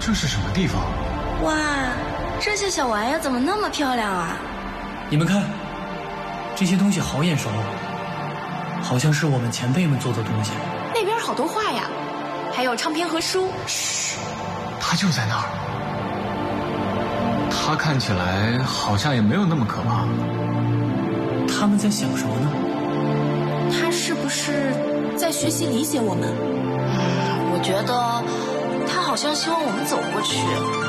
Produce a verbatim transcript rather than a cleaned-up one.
这是什么地方？ 哇，这些小玩意儿怎么那么漂亮啊？ 你们看，这些东西好眼熟，好像是我们前辈们做的东西。 那边好多画呀，还有唱片和书。 嘘，他就在那儿。他看起来好像也没有那么可怕。 他们在想什么呢？ 他是不是在学习理解我们？ 嗯，我觉得他好像希望我们走过去。